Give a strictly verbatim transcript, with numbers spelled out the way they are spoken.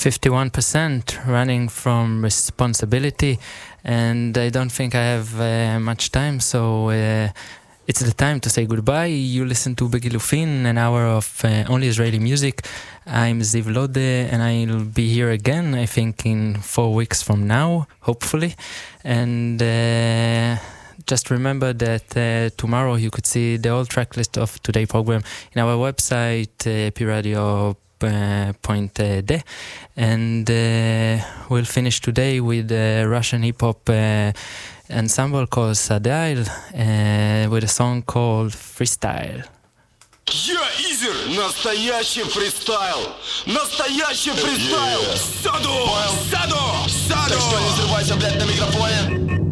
fifty-one percent running from responsibility, and I don't think I have uh, much time, so uh, it's the time to say goodbye. You listen to Begilufin, an hour of uh, only Israeli music. I'm Ziv Lode, and I'll be here again, I think, in four weeks from now, hopefully. And uh, just remember that uh, tomorrow you could see the whole track list of today's program in our website, uh, p radio dot d, and uh, we'll finish today with a Russian hip-hop uh, ensemble called Sadail uh, with a song called Freestyle. Я Изер, настоящий фристайл, настоящий фристайл, саду, саду, саду. Так что не взрывайся, блядь, на микрофоне.